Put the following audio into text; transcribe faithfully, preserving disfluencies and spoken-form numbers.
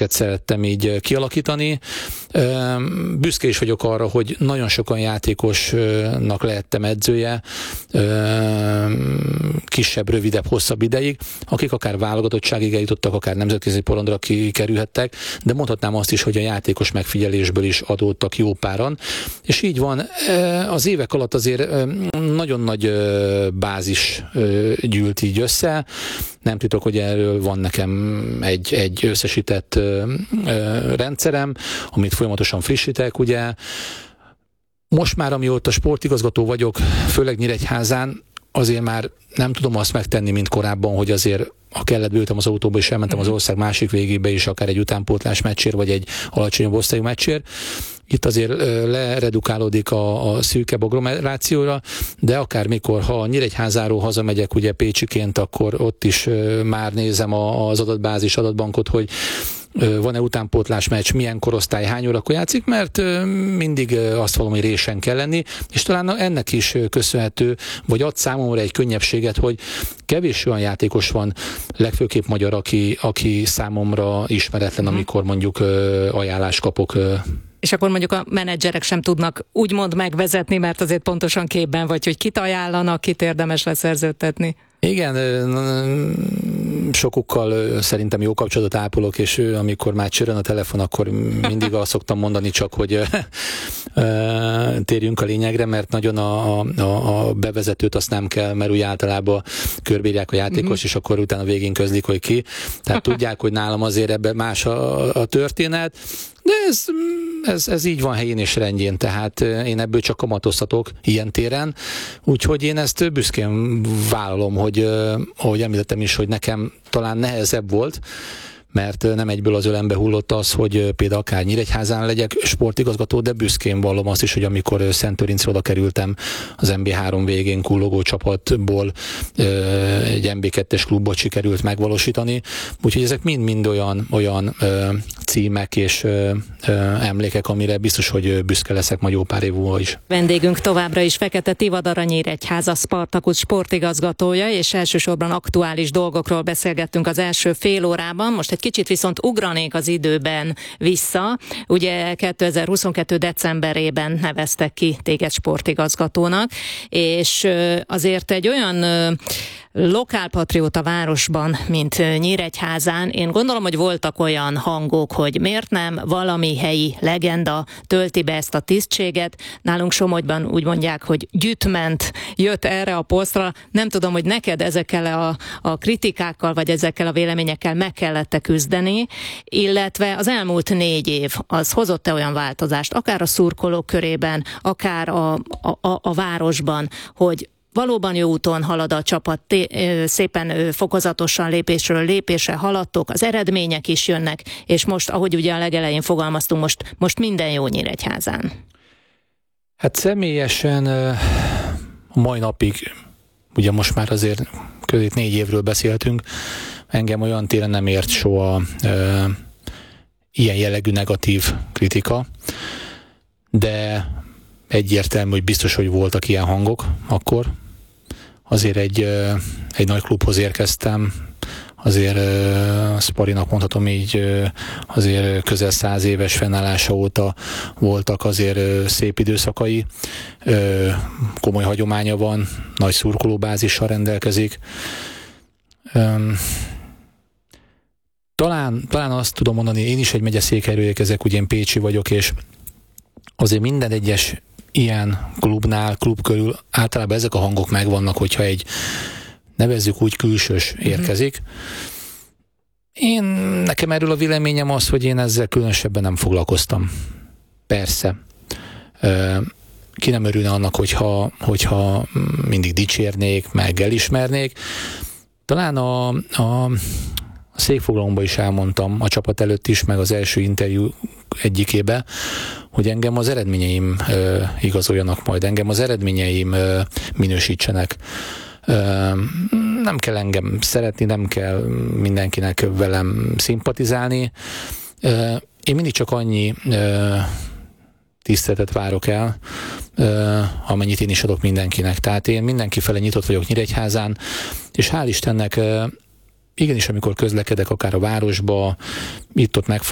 rendszereket szerettem így kialakítani. Büszke is vagyok arra, hogy nagyon sokan játékosnak lehettem edzője, kisebb, rövidebb, hosszabb ideig, akik akár válogatottságig eljutottak, akár nemzetközi porondra kikerülhettek, de mondhatnám azt is, hogy a játékos megfigyelésből is adódtak jó páran, és így van, az évek alatt azért nagyon nagy bázis gyűlt így össze. Nem titok, hogy erről van nekem egy, egy összesített rendszerem, amit folyamatosan frissítek, ugye. Most már, amióta sportigazgató vagyok, főleg Nyíregyházán, azért már nem tudom azt megtenni, mint korábban, hogy azért ha kellett, beültem az autóba, és elmentem az ország másik végébe is, akár egy utánpótlás meccsér, vagy egy alacsonyabb osztályú meccsér. Itt azért leredukálódik a, a szűkebb agglomerációra, de akár mikor, ha Nyíregyházáról hazamegyek, ugye pécsiként, akkor ott is már nézem az adatbázis, adatbankot, hogy van-e utánpótlás meccs, milyen korosztály, hány órakor játszik, mert mindig azt valami résen kell lenni, és talán ennek is köszönhető, vagy ad számomra egy könnyebbséget, hogy kevés olyan játékos van, legfőképp magyar, aki, aki számomra ismeretlen, amikor mondjuk ajánlást kapok. És akkor mondjuk a menedzserek sem tudnak úgymond megvezetni, mert azért pontosan képben vagy, hogy kit ajánlanak, kit érdemes leszerződtetni. Igen, sokukkal szerintem jó kapcsolatot ápolok, és ő, amikor már csörön a telefon, akkor mindig azt szoktam mondani csak, hogy térjünk a lényegre, mert nagyon a, a, a bevezetőt azt nem kell, mert úgy általában körbírják a játékos, mm-hmm. és akkor utána végén közlik, hogy ki. Tehát tudják, hogy nálam azért ebben más a, a történet, de ez, ez, ez így van helyén és rendjén, tehát én ebből csak kamatoztatok ilyen téren, úgyhogy én ezt büszkén vállalom, hogy ahogy említettem is, hogy nekem talán nehezebb volt, mert nem egyből az ölembe hullott az, hogy például akár Nyíregyházán legyek sportigazgató, de büszkén vallom azt is, hogy amikor Szenttőrincre oda kerültem az en bé három végén kullogó csapatból egy en bé kettes klubot sikerült megvalósítani, úgyhogy ezek mind-mind olyan, olyan címek és emlékek, amire biztos, hogy büszke leszek majd jó pár év múlva is. Vendégünk továbbra is Fekete Tivadar, a Nyíregyháza Spartacus sportigazgatója, és elsősorban aktuális dolgokról beszélgettünk az első fél órában. Most egy kicsit viszont ugranék az időben vissza. Ugye kétezer-huszonkettő decemberében neveztek ki téged sportigazgatónak, és azért egy olyan lokálpatrióta városban, mint Nyíregyházán, én gondolom, hogy voltak olyan hangok, hogy miért nem valami helyi legenda tölti be ezt a tisztséget. Nálunk Somogyban úgy mondják, hogy gyütment jött erre a posztra. Nem tudom, hogy neked ezekkel a, a kritikákkal, vagy ezekkel a véleményekkel meg kellett küzdeni, illetve az elmúlt négy év, az hozott-e olyan változást, akár a szurkolók körében, akár a, a, a városban, hogy valóban jó úton halad a csapat, szépen fokozatosan lépésről lépésre haladtok, az eredmények is jönnek, és most, ahogy ugye a legelején fogalmaztunk, most, most minden jó Nyíregyházán. Hát személyesen a mai napig, ugye most már azért között négy évről beszéltünk, engem olyan téren nem ért soha e, ilyen jellegű negatív kritika, de egyértelmű, hogy biztos, hogy voltak ilyen hangok akkor. Azért egy, egy nagy klubhoz érkeztem, azért a Sparinak mondhatom így, azért közel száz éves fennállása óta voltak azért szép időszakai, komoly hagyománya van, nagy szurkolóbázissal rendelkezik. Talán, talán azt tudom mondani, én is egy megyeszékhelyről érkezek, ugye én pécsi vagyok, és azért minden egyes ilyen klubnál, klub körül általában ezek a hangok megvannak, hogyha egy, nevezzük úgy, külsős érkezik. Én, nekem erről a véleményem az, hogy én ezzel különösebben nem foglalkoztam. Persze. Ki nem örülne annak, hogyha, hogyha mindig dicsérnék, meg elismernék. Talán a, a A székfoglalomban is elmondtam, a csapat előtt is, meg az első interjú egyikébe, hogy engem az eredményeim ö, igazoljanak majd, engem az eredményeim ö, minősítsenek. Ö, nem kell engem szeretni, nem kell mindenkinek velem szimpatizálni. Ö, én mindig csak annyi ö, tiszteletet várok el, ö, amennyit én is adok mindenkinek. Tehát én mindenki fele nyitott vagyok Nyíregyházán, és hál' Istennek ö, igenis, amikor közlekedek akár a városba, itt-ott meg